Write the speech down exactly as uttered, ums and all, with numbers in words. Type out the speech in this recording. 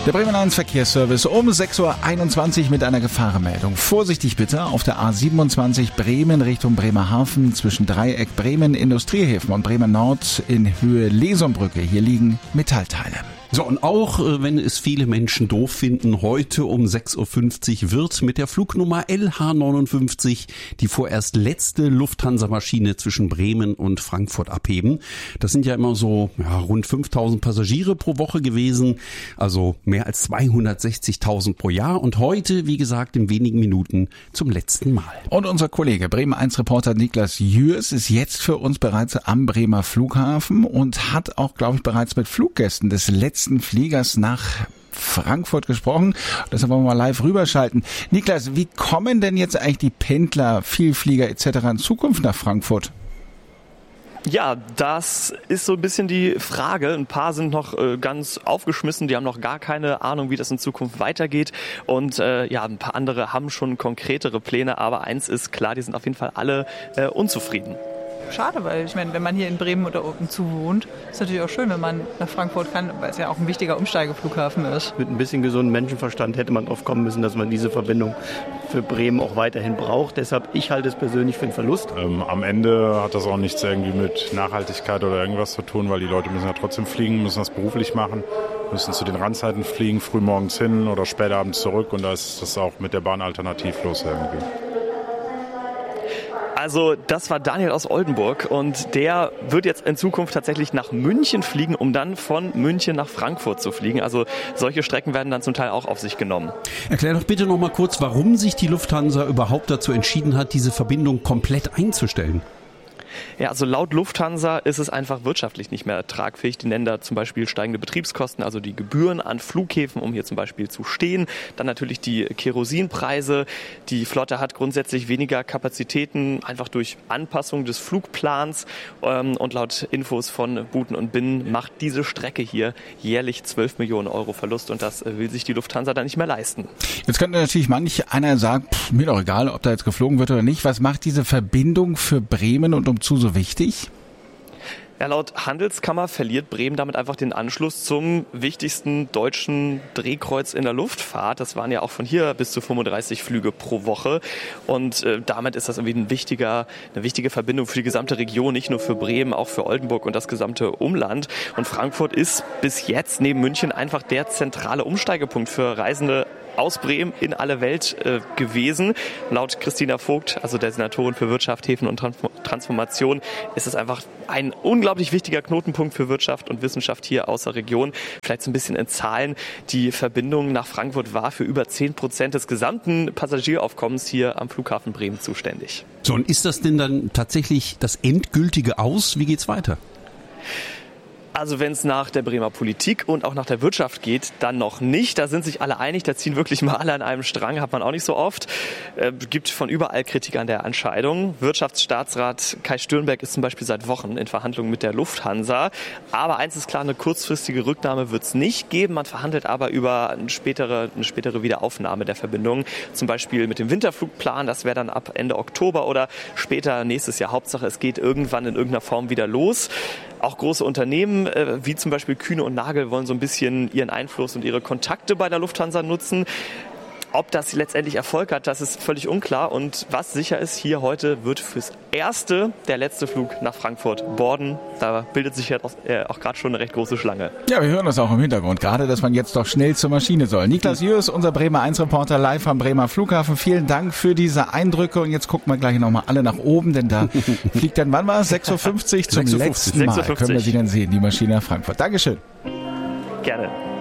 Der Bremen eins Verkehrsservice um sechs Uhr einundzwanzig mit einer Gefahrenmeldung. Vorsichtig bitte auf der A siebenundzwanzig Bremen Richtung Bremerhaven zwischen Dreieck Bremen Industriehäfen und Bremen Nord in Höhe Lesumbrücke. Hier liegen Metallteile. So, und auch wenn es viele Menschen doof finden, heute um sechs Uhr fünfzig wird mit der Flugnummer L H neunundfünfzig die vorerst letzte Lufthansa-Maschine zwischen Bremen und Frankfurt abheben. Das sind ja immer so ja, rund fünftausend Passagiere pro Woche gewesen, also mehr als zweihundertsechzigtausend pro Jahr. Und heute, wie gesagt, in wenigen Minuten zum letzten Mal. Und unser Kollege Bremen eins Reporter Niklas Jürs ist jetzt für uns bereits am Bremer Flughafen und hat auch, glaube ich, bereits mit Fluggästen des letzten Fliegers nach Frankfurt gesprochen. Deshalb wollen wir mal live rüberschalten. Niklas, wie kommen denn jetzt eigentlich die Pendler, Vielflieger et cetera in Zukunft nach Frankfurt? Ja, das ist so ein bisschen die Frage. Ein paar sind noch äh, ganz aufgeschmissen, die haben noch gar keine Ahnung, wie das in Zukunft weitergeht. Und äh, ja, ein paar andere haben schon konkretere Pläne, aber eins ist klar, die sind auf jeden Fall alle äh, unzufrieden. Schade, weil ich meine, wenn man hier in Bremen oder oben zu wohnt, ist natürlich auch schön, wenn man nach Frankfurt kann, weil es ja auch ein wichtiger Umsteigeflughafen ist. Mit ein bisschen gesundem Menschenverstand hätte man drauf kommen müssen, dass man diese Verbindung für Bremen auch weiterhin braucht. Deshalb, ich halte es persönlich für einen Verlust. Ähm, am Ende hat das auch nichts irgendwie mit Nachhaltigkeit oder irgendwas zu tun, weil die Leute müssen ja trotzdem fliegen, müssen das beruflich machen, müssen zu den Randzeiten fliegen, frühmorgens hin oder spätabends zurück und da ist das auch mit der Bahn alternativlos irgendwie. Also das war Daniel aus Oldenburg und der wird jetzt in Zukunft tatsächlich nach München fliegen, um dann von München nach Frankfurt zu fliegen. Also solche Strecken werden dann zum Teil auch auf sich genommen. Erklär doch bitte noch mal kurz, warum sich die Lufthansa überhaupt dazu entschieden hat, diese Verbindung komplett einzustellen. Ja, also laut Lufthansa ist es einfach wirtschaftlich nicht mehr tragfähig. Die nennen da zum Beispiel steigende Betriebskosten, also die Gebühren an Flughäfen, um hier zum Beispiel zu stehen. Dann natürlich die Kerosinpreise. Die Flotte hat grundsätzlich weniger Kapazitäten, einfach durch Anpassung des Flugplans. Und laut Infos von Buten und Binnen macht diese Strecke hier jährlich zwölf Millionen Euro Verlust. Und das will sich die Lufthansa dann nicht mehr leisten. Jetzt könnte natürlich manch einer sagen, pff, mir doch egal, ob da jetzt geflogen wird oder nicht. Was macht diese Verbindung für Bremen und umzu so wichtig? Ja, laut Handelskammer verliert Bremen damit einfach den Anschluss zum wichtigsten deutschen Drehkreuz in der Luftfahrt. Das waren ja auch von hier bis zu fünfunddreißig Flüge pro Woche. Und äh, damit ist das irgendwie ein wichtiger, eine wichtige Verbindung für die gesamte Region, nicht nur für Bremen, auch für Oldenburg und das gesamte Umland. Und Frankfurt ist bis jetzt neben München einfach der zentrale Umsteigepunkt für Reisende aus Bremen in alle Welt äh, gewesen. Laut Christina Vogt, also der Senatorin für Wirtschaft, Häfen und Transformation, ist es einfach ein unglaublich wichtiger Knotenpunkt für Wirtschaft und Wissenschaft hier aus der Region. Vielleicht so ein bisschen in Zahlen. Die Verbindung nach Frankfurt war für über zehn Prozent des gesamten Passagieraufkommens hier am Flughafen Bremen zuständig. So, und ist das denn dann tatsächlich das endgültige Aus? Wie geht's weiter? Also wenn es nach der Bremer Politik und auch nach der Wirtschaft geht, dann noch nicht. Da sind sich alle einig, da ziehen wirklich mal alle an einem Strang, hat man auch nicht so oft. Äh, gibt von überall Kritik an der Entscheidung. Wirtschaftsstaatsrat Kai Stürnberg ist zum Beispiel seit Wochen in Verhandlungen mit der Lufthansa. Aber eins ist klar, eine kurzfristige Rücknahme wird es nicht geben. Man verhandelt aber über eine spätere, eine spätere Wiederaufnahme der Verbindung. Zum Beispiel mit dem Winterflugplan, das wäre dann ab Ende Oktober oder später nächstes Jahr. Hauptsache, es geht irgendwann in irgendeiner Form wieder los. Auch große Unternehmen, wie zum Beispiel Kühne und Nagel, wollen so ein bisschen ihren Einfluss und ihre Kontakte bei der Lufthansa nutzen. Ob das letztendlich Erfolg hat, das ist völlig unklar. Und was sicher ist, hier heute wird fürs Erste der letzte Flug nach Frankfurt boarden. Da bildet sich ja auch, äh, auch gerade schon eine recht große Schlange. Ja, wir hören das auch im Hintergrund. Gerade, dass man jetzt doch schnell zur Maschine soll. Niklas Jürs, unser Bremer eins Reporter, live am Bremer Flughafen. Vielen Dank für diese Eindrücke. Und jetzt gucken wir gleich nochmal alle nach oben, denn da fliegt dann, wann war es? sechs Uhr fünfzig zum letzten Mal. Können wir sie dann sehen, die Maschine nach Frankfurt. Dankeschön. Gerne.